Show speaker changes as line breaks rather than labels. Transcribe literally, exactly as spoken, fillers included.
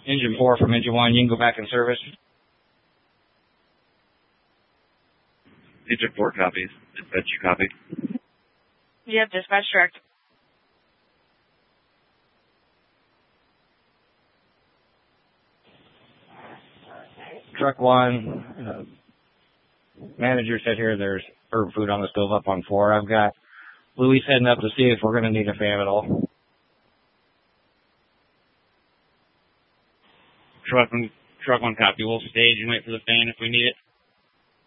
Engine four from engine one, you can go back in service.
Engine four copies. Dispatch, you copy.
Yep, dispatch direct.
Truck one, uh, manager said here there's herb food on the stove up on four. I've got Louis heading up to see if we're going to need a fan at all.
Truck one, truck one copy. We'll stage and wait for the fan if we need it.